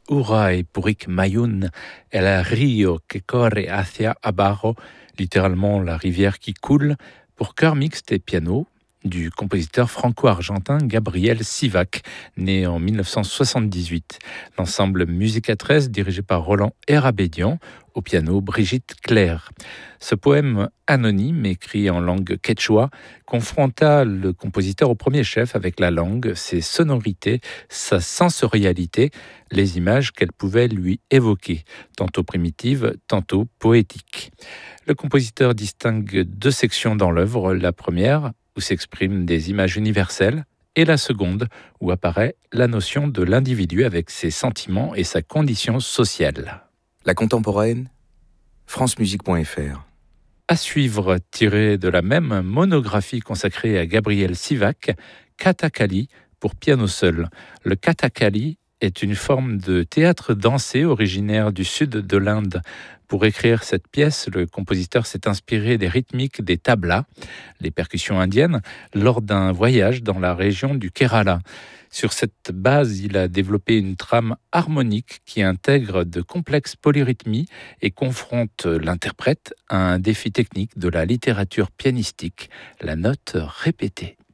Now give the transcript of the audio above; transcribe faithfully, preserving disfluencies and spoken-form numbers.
Ura e purik mayun, el rio que corre hacia abajo, littéralement la rivière qui coule, pour chœur mixte et piano, du compositeur franco-argentin Gabriel Sivac, né en mille neuf cent soixante-dix-huit. L'ensemble Musica treize, dirigé par Roland Herabédian, au piano Brigitte Claire. Ce poème anonyme, écrit en langue quechua, confronta le compositeur au premier chef avec la langue, ses sonorités, sa sensorialité, les images qu'elle pouvait lui évoquer, tantôt primitives, tantôt poétiques. Le compositeur distingue deux sections dans l'œuvre, la première, où s'expriment des images universelles, et la seconde, où apparaît la notion de l'individu avec ses sentiments et sa condition sociale. La contemporaine, francemusique point f r. À suivre, tiré de la même monographie consacrée à Gabriel Sivac, Kathakali pour piano seul. Le Kathakali est une forme de théâtre dansé originaire du sud de l'Inde. Pour écrire cette pièce, le compositeur s'est inspiré des rythmiques des tablas, les percussions indiennes, lors d'un voyage dans la région du Kerala. Sur cette base, il a développé une trame harmonique qui intègre de complexes polyrythmies et confronte l'interprète à un défi technique de la littérature pianistique, la note répétée.